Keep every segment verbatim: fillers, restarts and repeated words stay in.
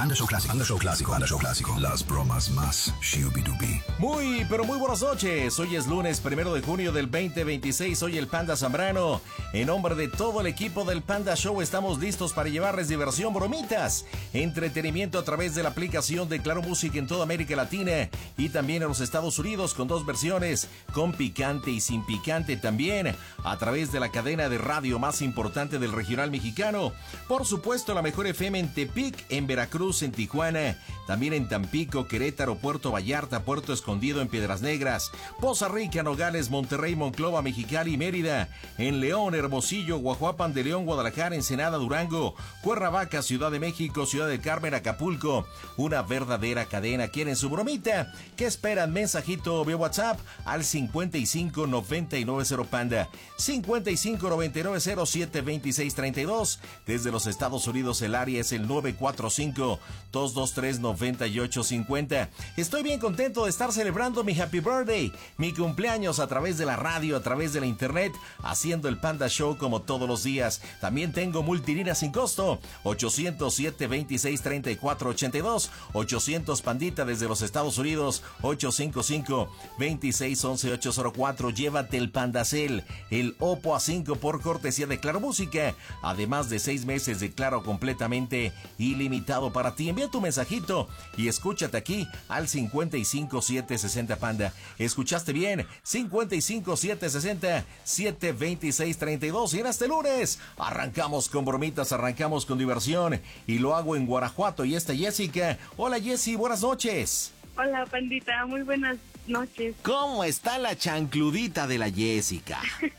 Panda Show Clásico, Panda Show Clásico, Panda Show Clásico. Las bromas más shooby-dooby. Muy, pero muy buenas noches. Hoy es lunes primero de junio del veinte veintiséis. Soy el Panda Zambrano. En nombre de todo el equipo del Panda Show estamos listos para llevarles diversión, bromitas, entretenimiento a través de la aplicación de Claro Música en toda América Latina y también en los Estados Unidos con dos versiones, con picante y sin picante también, a través de la cadena de radio más importante del regional mexicano. Por supuesto, la mejor F M en Tepic, en Veracruz, en Tijuana, también en Tampico, Querétaro, Puerto Vallarta, Puerto Escondido, en Piedras Negras, Poza Rica, Nogales, Monterrey, Monclova, Mexicali y Mérida, en León, Hermosillo, Guajuapan de León, Guadalajara, Ensenada, Durango, Cuernavaca, Ciudad de México, Ciudad del Carmen, Acapulco. Una verdadera cadena. ¿Quieren su bromita? ¿Qué esperan? Mensajito vía WhatsApp al cincuenta y cinco noventa y nueve cero Panda, cincuenta y cinco noventa y nueve cero siete veintiséis treinta y dos. Desde los Estados Unidos el área es el nueve cuatro cinco dos dos tres nueve ocho cinco cero. Estoy bien contento de estar celebrando mi happy birthday, mi cumpleaños a través de la radio, a través de la internet, haciendo el Panda Show como todos los días. También tengo multilínea sin costo, ochocientos siete veintiséis treinta y cuatro ochenta y dos, ochocientos Pandita desde los Estados Unidos, ochocientos cincuenta y cinco veintiséis once ochocientos cuatro. Llévate el Pandacel, el Oppo A cinco por cortesía de Claro Música, además de seis meses de Claro completamente ilimitado para ti. Envía tu mensajito y escúchate aquí al cincuenta y cinco siete sesenta Panda. ¿Escuchaste bien? cincuenta y cinco siete sesenta siete veintiséis treinta y dos. Y en este lunes arrancamos con bromitas, arrancamos con diversión y lo hago en Guanajuato. Y esta Jessica. Hola Jessy, buenas noches. Hola Pandita, muy buenas noches. ¿Cómo está la chancludita de la Jessica?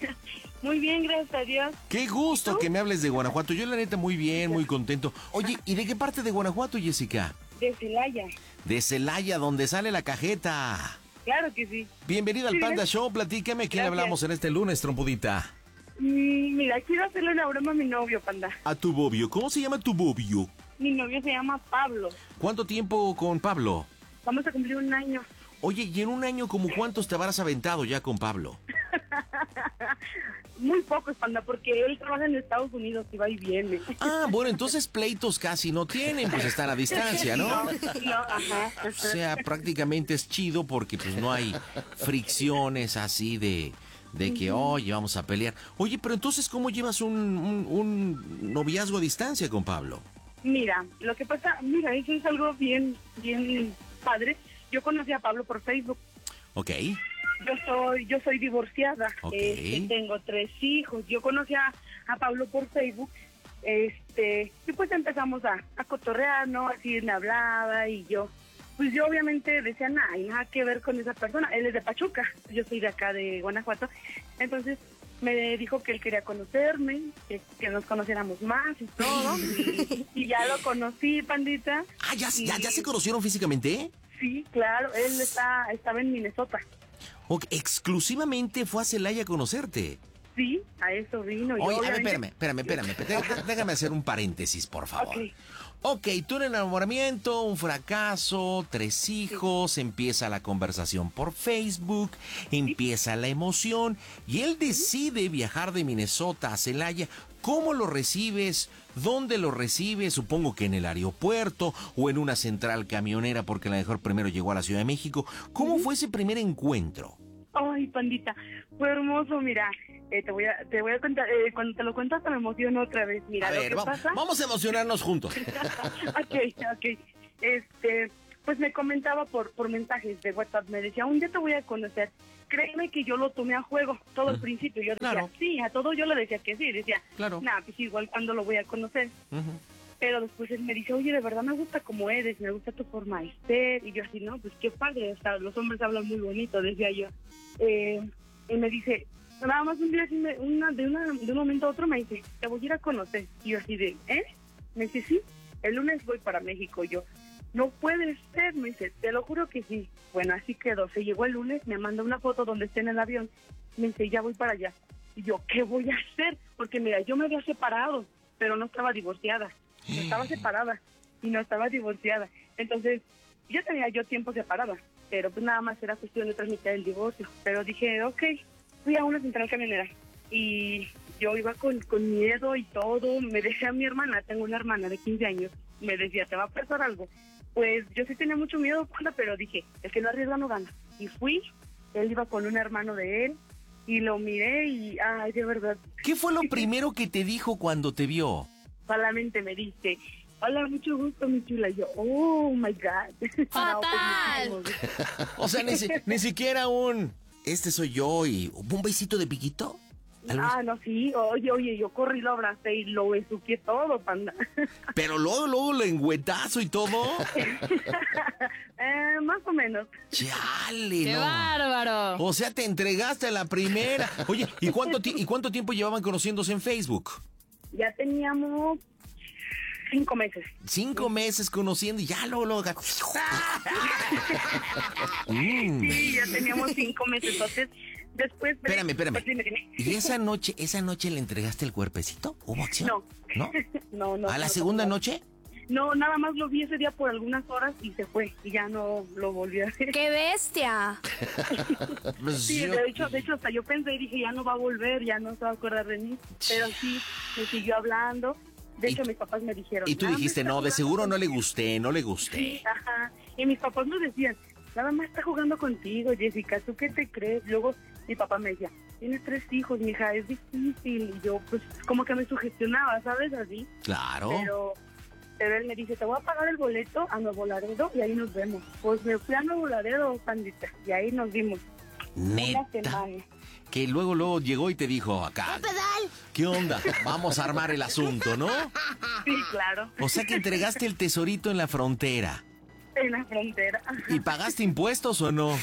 Muy bien, gracias a Dios. Qué gusto que me hables de Guanajuato. Yo la neta muy bien, muy contento. Oye, ¿y de qué parte de Guanajuato, Jessica? De Celaya. De Celaya, donde sale la cajeta. Claro que sí. Bienvenida al Sí, Panda ¿ves? Show. Platícame, ¿quién Gracias. hablamos en este lunes, trompudita? Mm, mira, quiero hacerle una broma a mi novio, Panda. A tu bobio. ¿Cómo se llama tu bobio? Mi novio se llama Pablo. ¿Cuánto tiempo con Pablo? Vamos a cumplir un año. Oye, ¿y en un año como cuántos te habrás aventado ya con Pablo? Muy pocos, Panda, porque él trabaja en Estados Unidos y va y viene. Ah, bueno, entonces pleitos casi no tienen, pues están a distancia, ¿no? No, no, ajá. O sea, prácticamente es chido porque pues no hay fricciones así de, de que, oye, vamos a pelear. Oye, pero entonces, ¿cómo llevas un, un, un noviazgo a distancia con Pablo? Mira, lo que pasa, mira, eso es algo bien, bien padre. Yo conocí a Pablo por Facebook. Ok. Yo soy, yo soy divorciada, Ok. este, tengo tres hijos. Yo conocí a, a Pablo por Facebook, este, y pues empezamos a, a cotorrear, ¿no? Así me hablaba y yo, pues yo obviamente decía, nada, hay nada que ver con esa persona. Él es de Pachuca, yo soy de acá de Guanajuato. Entonces me dijo que él quería conocerme, que, que nos conociéramos más y todo. y, y ya lo conocí, Pandita. Ah, ¿ya, y- ya, ya se conocieron físicamente? Sí, claro, él está, estaba en Minnesota. Ok, exclusivamente fue a Celaya a conocerte. Sí, a eso vino. Yo Oye, a ver, obviamente- espérame, espérame, espérame. Dé- Déjame hacer un paréntesis, por favor. Ok. Ok, tú en enamoramiento, un fracaso, tres hijos, empieza la conversación por Facebook, empieza la emoción y él decide viajar de Minnesota a Celaya. ¿Cómo lo recibes? ¿Dónde lo recibes? Supongo que en el aeropuerto o en una central camionera porque a lo mejor primero llegó a la Ciudad de México. ¿Cómo fue ese primer encuentro? Ay, Pandita, fue hermoso, mira, eh, te voy a, te voy a contar, eh, cuando te lo cuento hasta me emociono otra vez, mira, A lo ver, que va- pasa... vamos a emocionarnos juntos. ok, ok, este, pues me comentaba por, por mensajes de WhatsApp, me decía, un día te voy a conocer, créeme que yo lo tomé a juego, todo al principio, yo decía, Claro. sí, a todo yo le decía que sí, decía, Claro. nah, pues igual cuando lo voy a conocer, Ujú. pero después él me dice, oye, de verdad me gusta como eres, me gusta tu forma de ser, y yo así, no, pues qué padre, o sea, los hombres hablan muy bonito, decía yo. Eh, y me dice, nada más un día, así me- una, de, una, de un momento a otro me dice, te voy a ir a conocer, y yo así de, ¿eh? Me dice, sí, el lunes voy para México, yo, no puede ser, me dice, te lo juro que sí. Bueno, así quedó, se llegó el lunes, me manda una foto donde esté en el avión, me dice, ya voy para allá. Y yo, ¿qué voy a hacer? Porque mira, yo me había separado, pero no estaba divorciada. No estaba separada y no estaba divorciada. Entonces, ya tenía yo tiempo separada, pero pues nada más era cuestión de tramitar el divorcio. Pero dije, ok, fui a una central camionera y yo iba con, con miedo y todo. Me decía mi hermana, tengo una hermana de quince años, me decía, ¿te va a pasar algo? Pues yo sí tenía mucho miedo, Panda, pero dije, el que no arriesga no gana. Y fui, él iba con un hermano de él, y lo miré y, ay, de verdad. ¿Qué fue lo primero que te dijo cuando te vio? Solamente me dice, hola, mucho gusto, mi chula. Y yo, oh, my God. ¡Fatal! No, pues, O sea, ni, si- ni siquiera un... Este soy yo y... ¿Un besito de piquito? ¿Algo así? ah, no, sí, oye, oye, yo corrí, lo abracé y lo besuqué todo, Panda. Pero luego, luego lo engüetazo y todo. eh, más o menos. Chale, ¡Qué no. bárbaro! O sea, te entregaste a la primera. Oye, ¿y cuánto, ti- ¿y cuánto tiempo llevaban conociéndose en Facebook? Ya teníamos cinco meses. Cinco meses conociendo y ya luego... luego... Mm. Sí, ya teníamos cinco meses, entonces... Después... Espérame, espérame. Pues, dime, dime. ¿Y esa noche, esa noche le entregaste el cuerpecito? ¿Hubo acción? No. ¿No? No, no. ¿A la no, segunda no. noche? No, nada más lo vi ese día por algunas horas y se fue. Y ya no lo volví a hacer. ¡Qué bestia! Pues Sí, yo- de hecho, de hecho, hasta yo pensé y dije, ya no va a volver, ya no se va a acordar de mí. Pero sí, me siguió hablando. De Y- hecho, mis papás me dijeron... Y tú "Nada más dijiste, está no, de jugando seguro no le contigo". gusté, no le gusté. Ajá. Y mis papás me decían, nada más está jugando contigo, Jessica, ¿tú qué te crees? Luego mi papá me decía, tienes tres hijos, mija, es difícil. Y yo, pues, como que me sugestionaba, ¿sabes? Así. Claro. Pero, pero él me dice, te voy a pagar el boleto a Nuevo Laredo y ahí nos vemos. Pues me fui a Nuevo Laredo, Pandita, y ahí nos vimos. Una Neta. semana. Que luego, luego llegó y te dijo acá. ¿Qué onda? Vamos a armar el asunto, ¿no? Sí, claro, O sea que entregaste el tesorito en la frontera. en la frontera. ¿Y pagaste impuestos o no?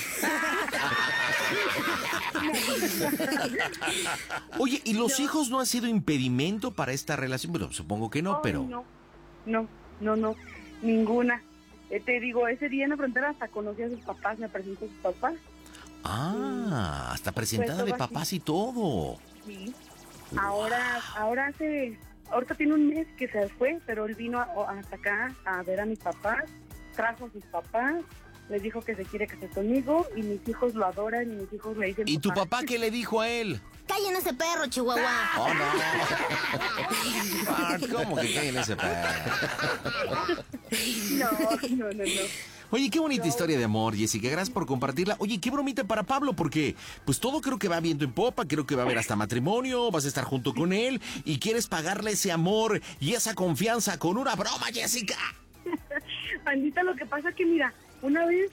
Oye, ¿y los hijos no han sido impedimento para esta relación? Bueno, supongo que no, Ay, pero... No, no, no, no, ninguna. Eh, te digo, ese día en la frontera hasta conocí a sus papás, me presentó a sus papás. Ah, hasta presentada Pues de todo así. papás y todo. Sí. Ahora, ahora hace, ahorita tiene un mes que se fue, pero él vino a- hasta acá a ver a mis papás, trajo a sus papás, les dijo que se quiere casar conmigo y mis hijos lo adoran y mis hijos le dicen ¿Y tu papá qué le dijo a él? ¡Callen ese perro, Chihuahua! Oh, no. Ah, ¿cómo que cae en ese perro? No, no, no, no. Oye, qué bonita historia de amor, Jessica. Gracias por compartirla. Oye, qué bromita para Pablo, porque pues todo creo que va viento en popa. Creo que va a haber hasta matrimonio, vas a estar junto con él y quieres pagarle ese amor y esa confianza con una broma, Jessica. Pandita, lo que pasa que mira, una vez,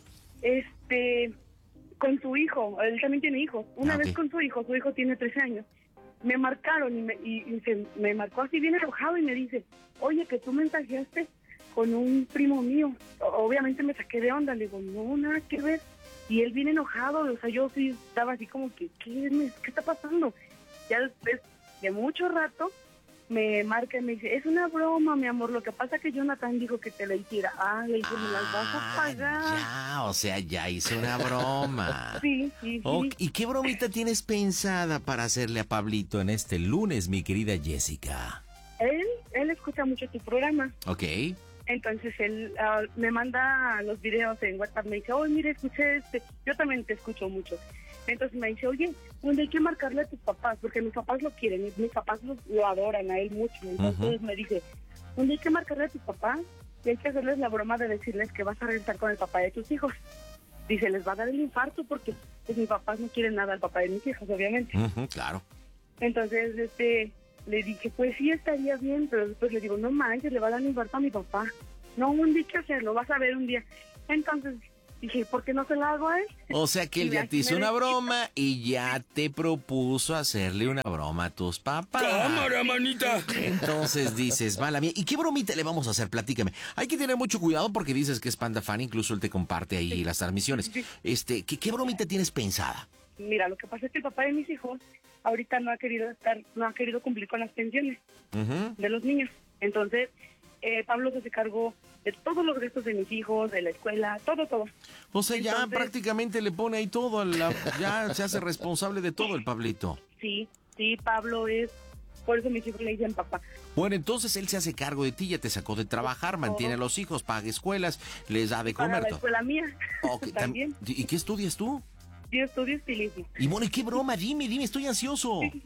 este, con su hijo, él también tiene hijos, una Ah, vez ok. con su hijo, su hijo tiene trece años, me marcaron y, me, y, y se, me marcó así bien enojado y me dice, oye, que tú mensajeaste con un primo mío. O- Obviamente me saqué de onda, le digo, no, nada que ver. Y él bien enojado, o sea, yo sí estaba así como que, ¿qué, me- qué está pasando? Ya después de mucho rato, me marca y me dice, es una broma, mi amor, lo que pasa que Jonathan dijo que te la hiciera. Ah, le dije, me las vas a pagar. Ah, ya, o sea, ya hice una broma. Sí, sí, sí. Ok, ¿y qué bromita tienes pensada para hacerle a Pablito en este lunes, mi querida Jessica? Él, él escucha mucho tu programa. Ok. Entonces él ah, me manda los videos en WhatsApp, me dice, oye, mire, escuché este, yo también te escucho mucho. Entonces me dice, oye, ¿dónde hay que marcarle a tus papás? Porque mis papás lo quieren, mis, mis papás lo, lo adoran a él mucho. Entonces Ujú. me dice, ¿dónde hay que marcarle a tus papás? Y hay que hacerles la broma de decirles que vas a regresar con el papá de tus hijos. Dice, les va a dar el infarto porque pues, mis papás no quieren nada al papá de mis hijos, obviamente. Ujú, claro. Entonces, este, le dije, pues sí estaría bien, pero después le digo, no manches, le va a dar un infarto a mi papá. No, un día hay que hacerlo, vas a ver un día. Entonces dije, ¿por qué no se la hago a él? O sea que él Y ya así te hizo me una desquito. broma y ya te propuso hacerle una broma a tus papás. ¡Cámara, manita! Entonces dices, mala mía, ¿y qué bromita le vamos a hacer? Platícame. Hay que tener mucho cuidado porque dices que es Panda Fan, incluso él te comparte ahí las transmisiones. Sí. Este, ¿qué, qué bromita tienes pensada? Mira, lo que pasa es que el papá de mis hijos ahorita no ha querido estar, no ha querido cumplir con las pensiones Ujú. de los niños. Entonces, eh, Pablo se hace cargo de todos los gastos de mis hijos, de la escuela, todo, todo. O sea, ya Entonces- prácticamente le pone ahí todo, a la- ya se hace responsable de todo el Pablito. Sí, sí, Pablo es, por eso mis hijos le dicen papá. Bueno, entonces él se hace cargo de ti, ya te sacó de trabajar, mantiene a los hijos, paga escuelas, les da de Para comer la todo. escuela mía, Ok, tam- también. ¿Y qué estudias tú? Yo estudio estilismo. Y bueno, ¿y qué broma? Dime, dime, estoy ansioso. Sí, sí, sí.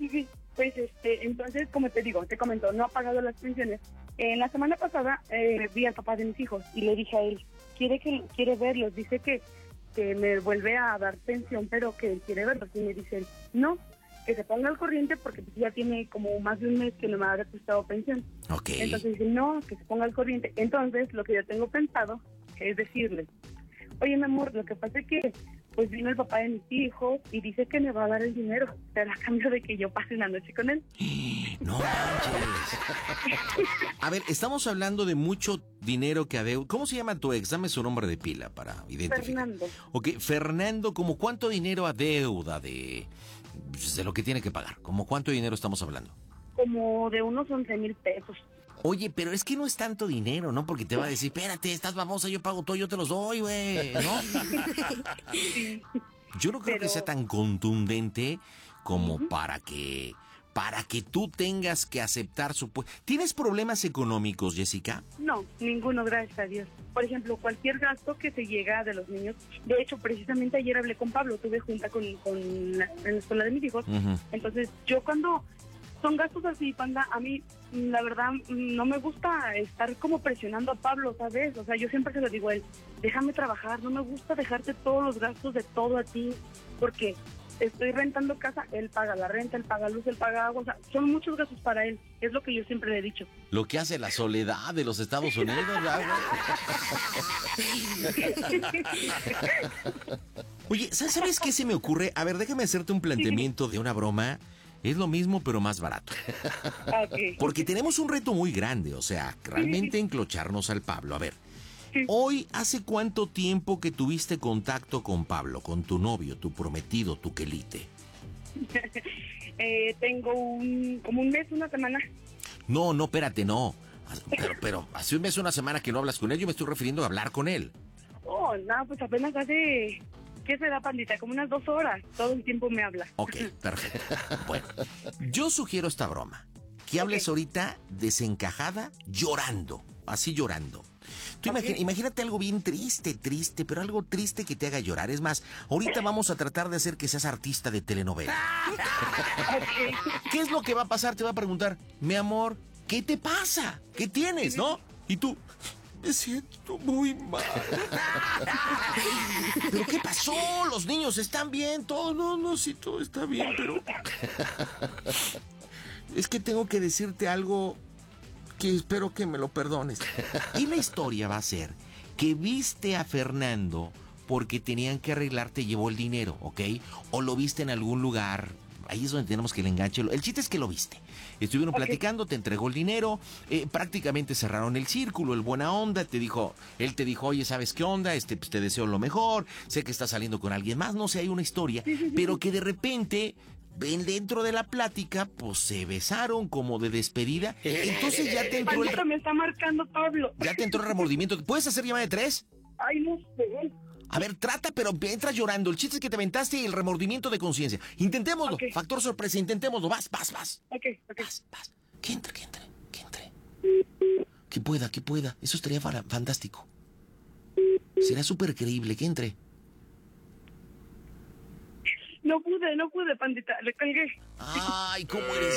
Pues, este, entonces, como te digo, te comento, no ha pagado las pensiones. En la semana pasada eh, vi al papá de mis hijos y le dije a él, quiere que quiere verlos, dice que, que me vuelve a dar pensión, pero que él quiere verlos. Y me dice él, no, que se ponga al corriente porque pues, ya tiene como más de un mes que no me ha depositado pensión. Ok. Entonces dice, no, que se ponga al corriente. Entonces, lo que yo tengo pensado es decirle, oye, mi amor, lo que pasa es que pues vino el papá de mis hijos y dice que me va a dar el dinero, pero a cambio de que yo pase una noche con él. No manches. A ver, estamos hablando de mucho dinero que adeuda. ¿Cómo se llama tu ex? Dame su nombre de pila para identificar. Fernando. Ok, Fernando, ¿cómo cuánto dinero adeuda de, de lo que tiene que pagar? ¿Cómo cuánto dinero estamos hablando? Como de unos once mil pesos. Oye, pero es que no es tanto dinero, ¿no? Porque te va a decir, espérate, estás famosa, yo pago todo, yo te los doy, güey, ¿no? Sí. Yo no creo Pero... que sea tan contundente como uh-huh. para que para que tú tengas que aceptar su... ¿Tienes problemas económicos, Jessica? No, ninguno, gracias a Dios. Por ejemplo, cualquier gasto que se llega de los niños. De hecho, precisamente ayer hablé con Pablo, tuve junta con, con la, en la escuela de mis hijos. Uh-huh. Entonces, yo cuando... Son gastos así, Panda, a mí, la verdad, no me gusta estar como presionando a Pablo, ¿sabes? O sea, yo siempre se lo digo a él, déjame trabajar, no me gusta dejarte todos los gastos de todo a ti, porque estoy rentando casa, él paga la renta, él paga luz, él paga agua, o sea, son muchos gastos para él, es lo que yo siempre le he dicho. Lo que hace la soledad de los Estados Unidos, ¿verdad? Oye, ¿sabes qué se me ocurre? A ver, déjame hacerte un planteamiento de una broma. Es lo mismo, pero más barato. Okay. Porque tenemos un reto muy grande, o sea, realmente enclocharnos al Pablo. A ver, hoy, ¿hace cuánto tiempo que tuviste contacto con Pablo, con tu novio, tu prometido, tu quelite? eh, tengo un, como un mes, una semana. No, no, espérate, no. Pero, pero, hace un mes, una semana que no hablas con él, yo me estoy refiriendo a hablar con él. Oh, no, pues apenas hace... ¿Qué será, Pandita? Como unas dos horas. Todo el tiempo me habla. Ok, perfecto. Bueno, yo sugiero esta broma. Que hables okay. ahorita desencajada, llorando. Así llorando. Tú okay. imagina, imagínate algo bien triste, triste, pero algo triste que te haga llorar. Es más, ahorita vamos a tratar de hacer que seas artista de telenovela. Okay. ¿Qué es lo que va a pasar? Te va a preguntar, mi amor, ¿qué te pasa? ¿Qué tienes, no? Y tú... Me siento muy mal. ¿Pero qué pasó? Los niños están bien, todo. No, no, sí, todo está bien, pero... Es que tengo que decirte algo que espero que me lo perdones. Y la historia va a ser que viste a Fernando porque tenían que arreglar, te llevó el dinero, ¿ok? O lo viste en algún lugar... Ahí es donde tenemos que el enganche. El chiste es que lo viste. Estuvieron okay. platicando, te entregó el dinero, eh, prácticamente cerraron el círculo, el buena onda, te dijo, él te dijo, oye, ¿sabes qué onda? Este, pues te deseo lo mejor, sé que estás saliendo con alguien más, no sé, hay una historia, pero que de repente, ven dentro de la plática, pues se besaron como de despedida, entonces ya te entró el... me está marcando Pablo. Ya te entró el remordimiento. ¿Puedes hacer llamada de tres? Ay, no sé. A ver, trata, pero entra llorando. El chiste es que te aventaste y el remordimiento de conciencia. Intentémoslo. Okay. Factor sorpresa, intentémoslo. Vas, vas, vas. Ok, ok. Vas, vas. Que entre, que entre, que entre. Que pueda, que pueda. Eso estaría fantástico. Será súper creíble. Que entre. No pude, no pude, Pandita. Le colgué. Ay, ¿cómo eres?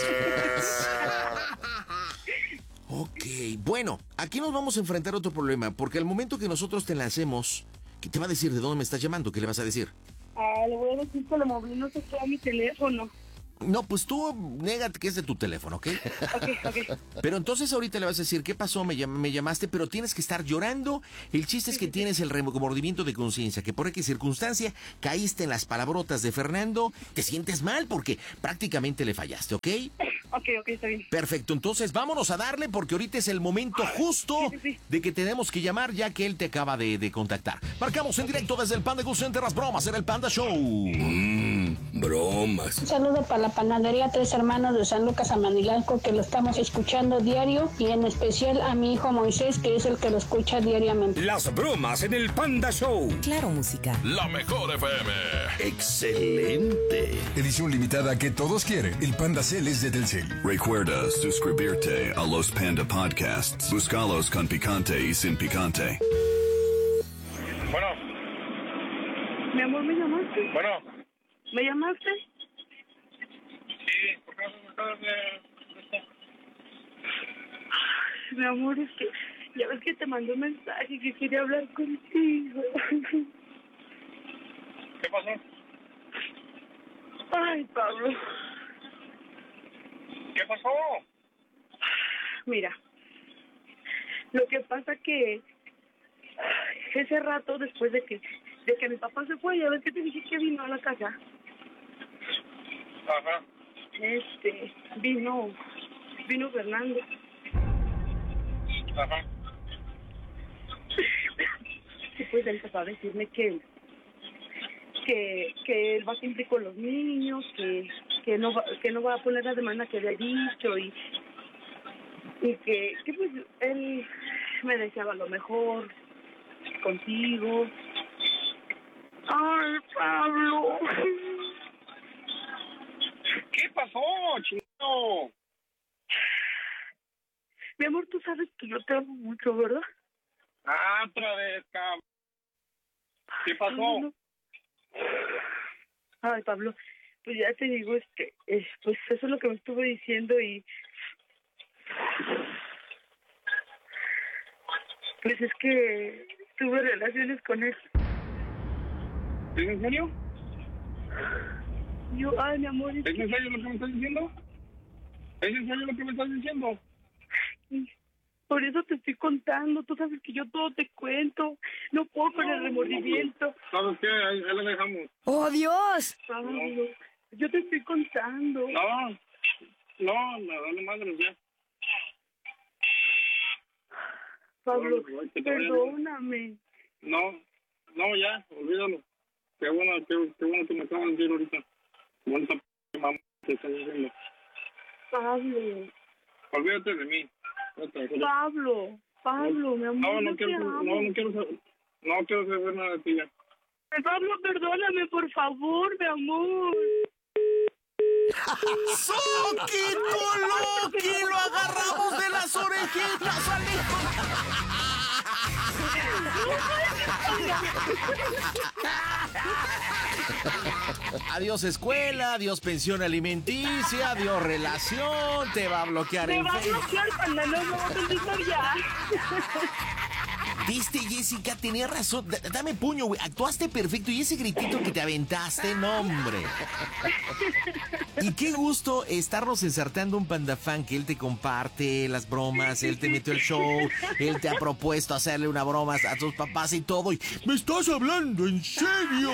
Ok, bueno, aquí nos vamos a enfrentar a otro problema. Porque al momento que nosotros te lancemos... ¿Qué te va a decir? ¿De dónde me estás llamando? ¿Qué le vas a decir? Ah, le voy a decir que le moví no sé qué a mi teléfono. No, pues tú négate que es de tu teléfono, ¿ok? Ok, ok. Pero entonces ahorita le vas a decir, ¿qué pasó? Me, llam me llamaste, pero tienes que estar llorando. El chiste es que tienes el remordimiento de conciencia, que por qué circunstancia caíste en las palabrotas de Fernando, te sientes mal porque prácticamente le fallaste, ¿ok? Ok, ok, está bien. Perfecto, entonces vámonos a darle porque ahorita es el momento justo sí, sí, sí. de que tenemos que llamar ya que él te acaba de, de contactar. Marcamos en directo desde el Panda Cool Center las bromas en el Panda Show. Mmm, bromas. Un saludo para la panadería Tres Hermanos de San Lucas Amanilanco que lo estamos escuchando diario y en especial a mi hijo Moisés que es el que lo escucha diariamente. Las bromas en el Panda Show. Claro, música. La mejor F M. Excelente. Edición limitada que todos quieren. El Panda Cel es de Telcel. Recuerda suscribirte a los Panda Podcasts. Búscalos con picante y sin picante. Bueno. Mi amor, ¿me llamaste? Bueno. ¿Me llamaste? Sí, ¿por qué no? acabas de... Mi amor, es que ya ves que te mandó un mensaje que quería hablar contigo. ¿Qué pasó? Ay, Pablo. ¿Qué pasó? Mira, lo que pasa que ese rato después de que de que mi papá se fue, ya ves que te dije que vino a la casa. Ajá. Este, vino, vino Fernando. Ajá. Y pues él empezó a decirme que que que él va a cumplir con los niños, que que no va, que no va a poner la demanda que había dicho y y que, que pues él me deseaba lo mejor contigo. Ay, Pablo. ¿Qué pasó, chino? Mi amor, tú sabes que yo te amo mucho, ¿verdad? Ah, otra vez, cabrón. ¿Qué pasó? Ay, no. Ay, Pablo, pues ya te digo, este, es, pues eso es lo que me estuvo diciendo y pues es que tuve relaciones con él. ¿Es en serio? Yo, ay, mi amor, es, ¿Es en serio lo que me estás diciendo? ¿Es en serio lo que me estás diciendo? por eso te estoy contando. Tú sabes que yo todo te cuento. No puedo con el remordimiento. ¿Sabes qué? Ahí, ahí lo dejamos. ¡Oh, Dios! Pablo, yo te estoy contando. No, no, no, dale madre ya. Pablo, No, que te perdóname. No, no, ya, olvídalo. Qué bueno, qué, qué bueno que me acabas de decir ahorita. Qué bonita p mamá que estás diciendo. Pablo, Olvídate de mí. Vete, vete. Pablo, Pablo, mi amor, No, no yo quiero, te amo. no, no quiero saber, no quiero saber nada de ti ya. Pablo, perdóname, por favor, mi amor. ¡Soki, Loki! ¡Lo agarramos de las orejitas, Alejo! Adiós escuela, adiós pensión alimenticia, adiós relación, te va a bloquear Me en va a Facebook. bloquear cuando no vamos a empezar ya. Viste, Jessica, tenía razón. D- dame puño, güey. Actuaste perfecto. Y ese gritito que te aventaste, no, hombre. Y qué gusto estarnos ensartando un panda fan que él te comparte las bromas, él te metió el show, él te ha propuesto hacerle una broma a tus papás y todo. Y, ¿me estás hablando en serio?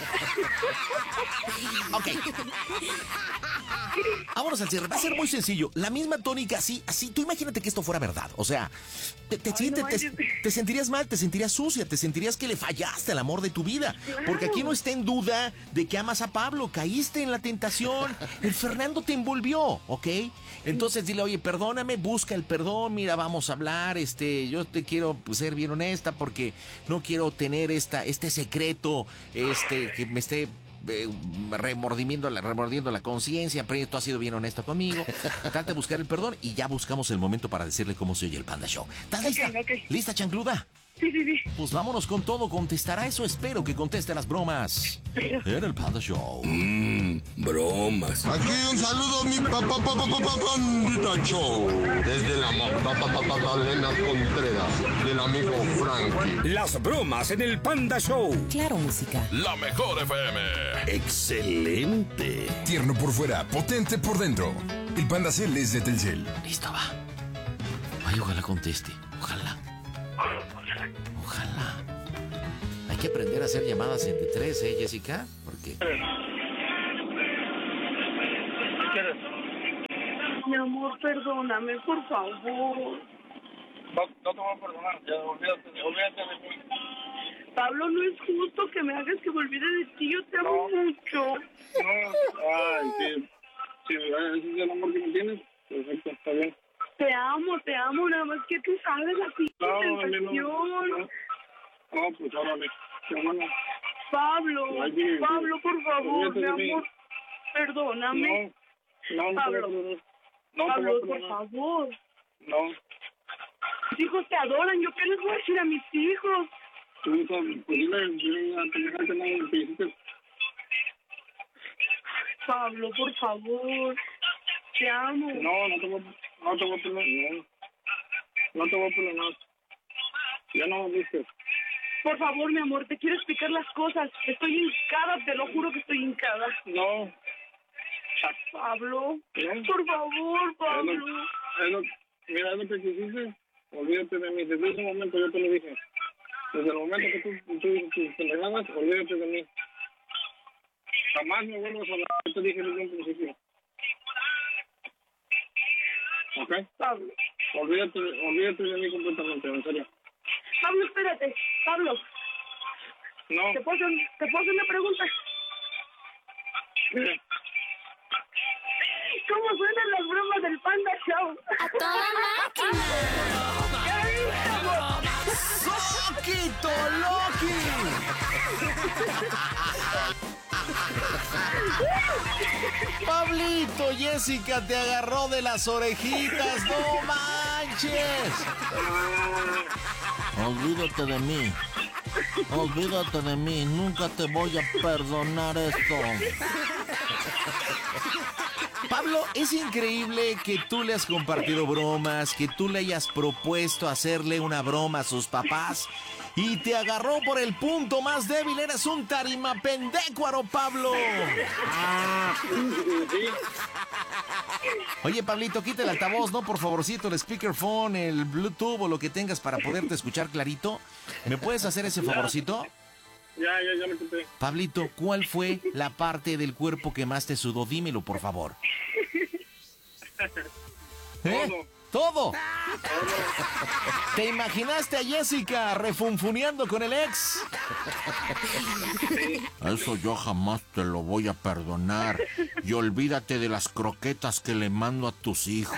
Ok. Vámonos al cierre. Va a ser muy sencillo. La misma tónica, así, así. Tú imagínate que esto fuera verdad. O sea, te, te, Ay, te, no, te, ay, te sentirías mal, te sentirías sucia, te sentirías que le fallaste al amor de tu vida. Porque aquí no está en duda de que amas a Pablo, caíste en la tentación, el Fernando te envolvió, ¿ok? Entonces dile, oye, perdóname, busca el perdón, mira, vamos a hablar, este, yo te quiero pues, ser bien honesta porque no quiero tener esta, este secreto, este, que me esté eh, remordiendo la, remordiendo la conciencia, pero tú has sido bien honesto conmigo. Trata de buscar el perdón y ya buscamos el momento para decirle cómo se oye el Panda Show. ¿Estás lista? Ok, ok. ¿Lista, chancluda? Sí, sí, sí. Pues vámonos con todo, contestará eso, espero que conteste las bromas. En el Panda Show. Mmm, bromas. Aquí un saludo, mi papá, papá, papá, Pandita Show. Desde la papá, papá, Elena Contreras, del amigo Frankie. Las bromas en el Panda Show. Claro, música. La mejor F M. Excelente. Tierno por fuera, potente por dentro. El Panda Cell es de Telcel. Listo, va. Ay, ojalá conteste. Ojalá. Ojalá. Hay que aprender a hacer llamadas entre tres, ¿eh, Jessica? Porque... ¿Quieres? Mi amor, perdóname, por favor. No, no te voy a perdonar. Ya, olvídate, olvídate de mí. Pablo, no es justo que me hagas que me olvide de ti. Yo te amo No. mucho. No, ay, sí. Sí, ese es el amor que me tienes. Perfecto, está bien. Te amo, te amo, nada más que tú sabes así. No, a mí no. tentación. No, no pues órale. Qué bueno. Pablo, Ay, sí, Pablo, sí. por favor, Olvídate mi de mí. amor, perdóname. No, no, no Pablo. te voy a perdonar. No Pablo, te voy a por perdonar. favor. No. Mis hijos te adoran. ¿Yo qué les voy a decir a mis hijos? Tú sabes, pues dile, dile a tu mujer que no me hiciste. Pablo, por favor. Te amo. No, no te voy, no te voy a poner, no. No te voy a poner más. Ya no me dices. Por favor, mi amor, te quiero explicar las cosas. Estoy hincada, te lo juro que estoy hincada. No. Pablo, ¿no? Por favor, Pablo. Es lo, es lo, mira, es lo que quisiste. Olvídate de mí. Desde ese momento yo te lo dije. Desde el momento que tú, tú dices tus pendejadas, olvídate de mí. Jamás me vuelvas a hablar. Yo te dije desde un principio. ¿Ok? Pablo. Olvídate, olvídate de mí completamente, en serio. Pablo, espérate. Pablo. No. ¿Te puedo, ¿te puedo hacer una pregunta? Mira. ¿Cómo suenan las bromas del Panda Show? ¡A toda máquina! ¡Soquito Loki! Pablito, Jessica te agarró de las orejitas, no manches. Olvídate de mí. Olvídate de mí, nunca te voy a perdonar esto. Pablo, es increíble que tú le has compartido bromas, que tú le hayas propuesto hacerle una broma a sus papás y te agarró por el punto más débil. Eres un tarimapendécuaro, Pablo. Oye, Pablito, quita el altavoz, ¿no? Por favorcito, el speakerphone, el Bluetooth o lo que tengas para poderte escuchar clarito. ¿Me puedes hacer ese favorcito? Ya, ya, ya lo quité. Pablito, ¿cuál fue la parte del cuerpo que más te sudó? Dímelo, por favor. ¿Eh? ¿Todo? ¿Todo? ¿Te imaginaste a Jessica refunfuneando con el ex? Eso yo jamás te lo voy a perdonar. Y olvídate de las croquetas que le mando a tus hijos.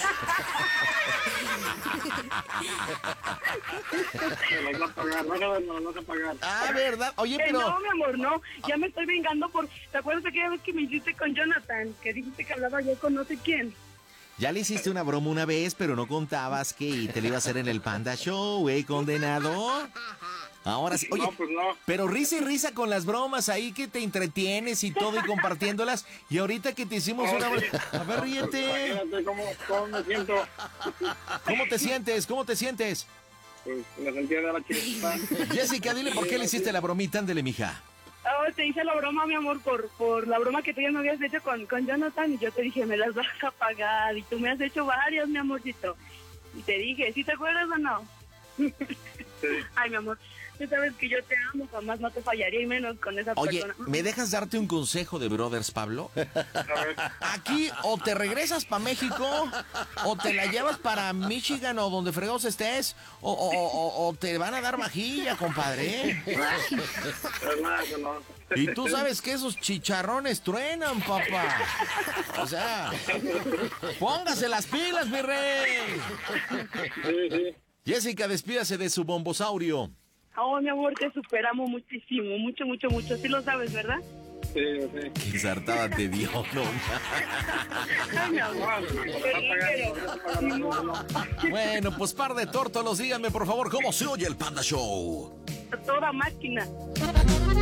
Me las vas a pagar, vas a ver, me las vas a pagar. Ah, ¿verdad? Oye, Eh, pero... no, mi amor, no. Ya me estoy vengando por... ¿Te acuerdas aquella vez que me hiciste con Jonathan? Que dijiste que hablaba yo con no sé quién. Ya le hiciste una broma una vez, pero no contabas que te lo iba a hacer en el Panda Show, ¿eh, condenado? Ahora sí. Oye, No, pues no. pero risa y risa con las bromas ahí que te entretienes y todo y compartiéndolas. Y ahorita que te hicimos una broma... A ver, ríete. Imagínate cómo, cómo me siento. ¿Cómo te sientes? ¿Cómo te sientes? Pues me sentía de la chiquita. Jessica, dile por qué le hiciste la bromita. Ándele, mija. Oh, te hice la broma, mi amor, por por la broma que tú ya me habías hecho con, con Jonathan. Y yo te dije, me las vas a pagar. Y tú me has hecho varias, mi amorcito. Y te dije, ¿sí te acuerdas o no? Sí. Ay, mi amor, tú sabes que yo te amo, jamás no te fallaría y menos con esa Oye, persona. ¿me dejas darte un consejo de brothers, Pablo? Aquí o te regresas para México, o te la llevas para Michigan o donde fregados estés, o, o, o, o te van a dar vajilla, compadre. Y tú sabes que esos chicharrones truenan, papá. O sea, póngase las pilas, mi rey. Sí, sí. Jessica, despídase de su bombosaurio. Oh, mi amor, te superamos muchísimo, mucho, mucho, mucho. Sí lo sabes, ¿verdad? Sí, sí. Qué ensartada te dio, no. Ay, mi amor. Pero, pero, Bueno, pues par de tórtolos, díganme por favor cómo se oye el Panda Show. a toda máquina.